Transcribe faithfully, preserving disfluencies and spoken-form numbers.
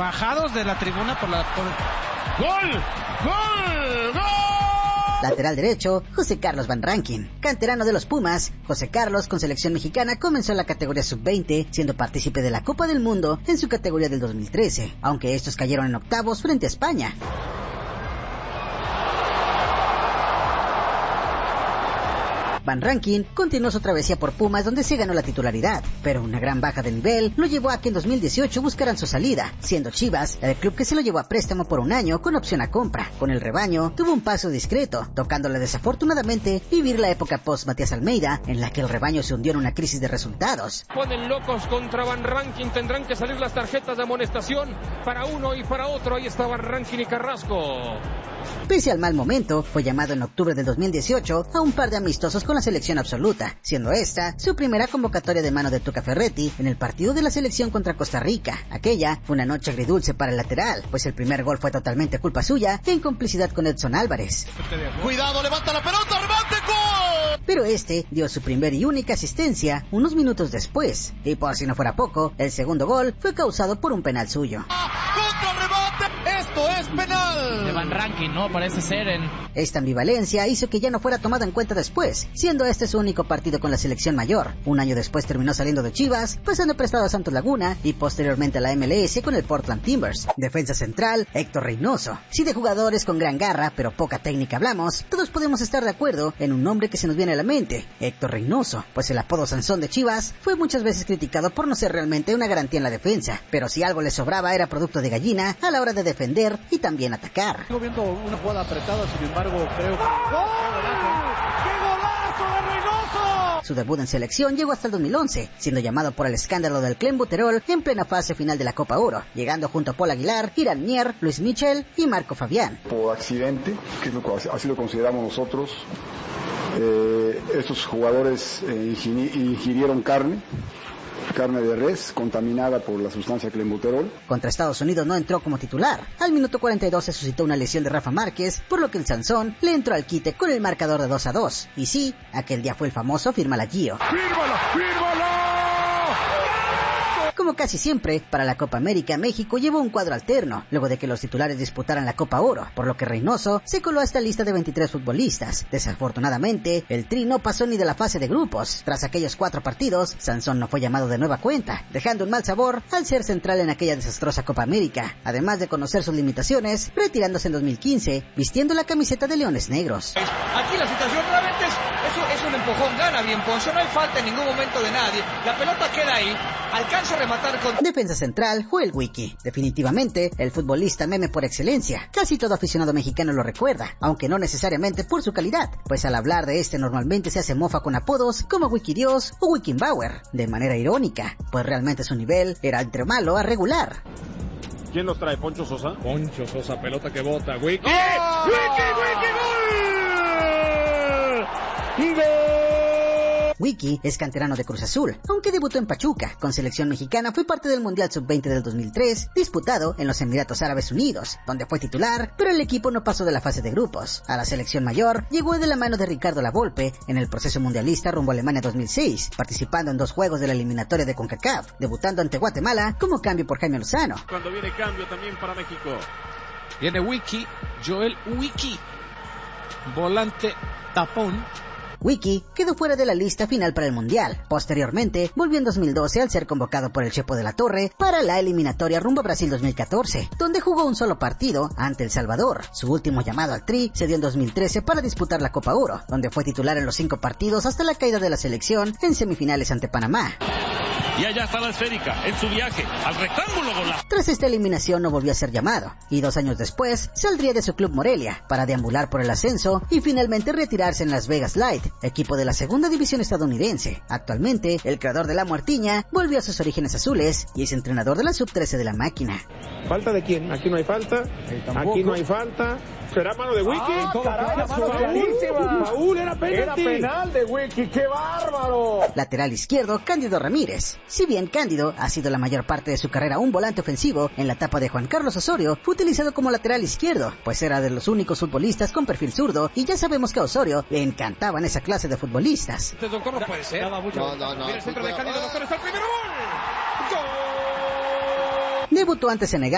bajados de la tribuna por la... Por... ¡Gol! ¡Gol! ¡Gol! Lateral derecho, José Carlos Van Rankin. Canterano de los Pumas, José Carlos, con selección mexicana, comenzó en la categoría sub veinte, siendo partícipe de la Copa del Mundo en su categoría del dos mil trece, aunque estos cayeron en octavos frente a España. Van Rankin continuó su travesía por Pumas, donde se ganó la titularidad, pero una gran baja de nivel lo llevó a que en dos mil dieciocho buscaran su salida, siendo Chivas el club que se lo llevó a préstamo por un año con opción a compra. Con el rebaño tuvo un paso discreto, tocándole desafortunadamente vivir la época post Matías Almeida, en la que el rebaño se hundió en una crisis de resultados. Ponen locos contra Van Rankin, tendrán que salir las tarjetas de amonestación para uno y para otro. Ahí está Van Rankin y Carrasco. Pese al mal momento, fue llamado en octubre del dos mil dieciocho a un par de amistosos con la selección absoluta, siendo esta su primera convocatoria de mano de Tuca Ferretti en el partido de la selección contra Costa Rica. Aquella fue una noche agridulce para el lateral, pues el primer gol fue totalmente culpa suya en complicidad con Edson Álvarez. Cuidado, levanta la pelota, remate, gol. Pero este dio su primer y única asistencia unos minutos después, y por si no fuera poco, el segundo gol fue causado por un penal suyo. ¡Contra remate! ¡Esto es penal! De Van Rankin, ¿no? Parece ser en... Esta ambivalencia hizo que ya no fuera tomado en cuenta después, siendo este su único partido con la selección mayor. Un año después terminó saliendo de Chivas, pasando prestado a Santos Laguna y posteriormente a la M L S con el Portland Timbers. Defensa central, Héctor Reynoso. Si de jugadores con gran garra pero poca técnica hablamos, todos podemos estar de acuerdo en un nombre que se nos viene a la mente, Héctor Reynoso, pues el apodo Sansón de Chivas fue muchas veces criticado por no ser realmente una garantía en la defensa, pero si algo le sobraba era producto de gallina a la hora de defender y también atacar. Sigo viendo una jugada apretada, sin embargo creo que... Su debut en selección llegó hasta el dos mil once, siendo llamado por el escándalo del Clenbuterol en plena fase final de la Copa Oro, llegando junto a Paul Aguilar, Irán Mier, Luis Michel y Marco Fabián. Por accidente, que es lo que así lo consideramos nosotros, eh, estos jugadores eh, ingirieron carne, carne de res contaminada por la sustancia clenbuterol. Contra Estados Unidos no entró como titular. Al minuto cuarenta y dos se suscitó una lesión de Rafa Márquez, por lo que el Sansón le entró al quite con el marcador de dos a dos. Y sí, aquel día fue el famoso fírmala Gio. ¡Fírmala, fírmala! Como casi siempre, para la Copa América, México llevó un cuadro alterno, luego de que los titulares disputaran la Copa Oro, por lo que Reynoso se coló a esta lista de veintitrés futbolistas. Desafortunadamente, el Tri no pasó ni de la fase de grupos. Tras aquellos cuatro partidos, Sansón no fue llamado de nueva cuenta, dejando un mal sabor al ser central en aquella desastrosa Copa América, además de conocer sus limitaciones, retirándose en dos mil quince, vistiendo la camiseta de Leones Negros. Aquí la situación realmente es, es, es un empujón, gana bien Ponce, no hay falta en ningún momento de nadie, la pelota queda ahí, alcanza a rematar con... Defensa central, Joel Wiki. Definitivamente, el futbolista meme por excelencia. Casi todo aficionado mexicano lo recuerda, aunque no necesariamente por su calidad, pues al hablar de este normalmente se hace mofa con apodos como Wiki Dios o Wikinbauer, de manera irónica, pues realmente su nivel era entre malo a regular. ¿Quién nos trae? ¿Poncho Sosa? Poncho Sosa, pelota que bota, Wiki. ¡Oh! ¡Wiki, Wiki, gol! ¡Gol! Wiki es canterano de Cruz Azul, aunque debutó en Pachuca. Con selección mexicana fue parte del Mundial sub veinte del dos mil tres, disputado en los Emiratos Árabes Unidos, donde fue titular, pero el equipo no pasó de la fase de grupos. A la selección mayor llegó de la mano de Ricardo Lavolpe en el proceso mundialista rumbo a Alemania dos mil seis, participando en dos juegos de la eliminatoria de CONCACAF, debutando ante Guatemala como cambio por Jaime Lozano. Cuando viene cambio también para México. Viene Wiki, Joel Wiki, volante tapón. Wiki quedó fuera de la lista final para el Mundial. Posteriormente, volvió en dos mil doce al ser convocado por el Chepo de la Torre para la eliminatoria rumbo a Brasil dos mil catorce, donde jugó un solo partido ante El Salvador. Su último llamado al Tri se dio en dos mil trece para disputar la Copa Oro, donde fue titular en los cinco partidos hasta la caída de la selección en semifinales ante Panamá. Y allá está la esférica, en su viaje, al rectángulo golazo. Tras esta eliminación no volvió a ser llamado, y dos años después saldría de su club Morelia para deambular por el ascenso y finalmente retirarse en Las Vegas Light, equipo de la segunda división estadounidense. Actualmente, el creador de la Muertiña volvió a sus orígenes azules y es entrenador de la sub trece de la máquina. ¿Falta de quién? Aquí no hay falta, aquí no hay falta. ¿Será mano de Wiki? Ah, caray, la mano Paul, Paul, era penalti. Era penal de Wiki, ¡qué bárbaro! Lateral izquierdo, Cándido Ramírez. Si bien Cándido ha sido la mayor parte de su carrera un volante ofensivo, en la etapa de Juan Carlos Osorio fue utilizado como lateral izquierdo, pues era de los únicos futbolistas con perfil zurdo, y ya sabemos que a Osorio le encantaban esa clase de futbolistas. Este doctor no puede ser. No, no, no. Mira el centro de Cándido, doctor, está el primer gol. ¡Gol! Debutó ante Senegal